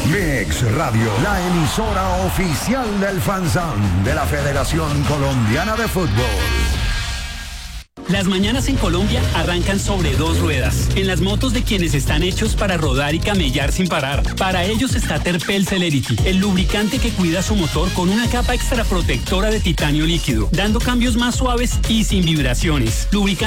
Mix Radio, la emisora oficial del Fanzán de la Federación Colombiana de Fútbol. Las mañanas en Colombia arrancan sobre dos ruedas, en las motos de quienes están hechos para rodar y camellar sin parar. Para ellos está Terpel Celerity, el lubricante que cuida su motor con una capa extra protectora de titanio líquido, dando cambios más suaves y sin vibraciones. Lubricante